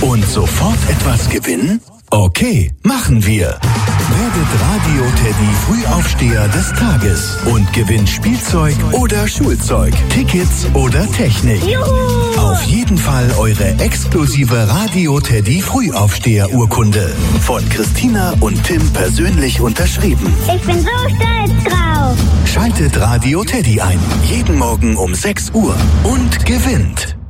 Und sofort etwas gewinnen? Okay, machen wir. Werdet Radio Teddy Frühaufsteher des Tages und gewinnt Spielzeug oder Schulzeug, Tickets oder Technik. Juhu! Auf jeden Fall eure exklusive Radio Teddy Frühaufsteher-Urkunde. Von Christina und Tim persönlich unterschrieben. Ich bin so stolz drauf. Schaltet Radio Teddy ein. Jeden Morgen um 6 Uhr und gewinnt.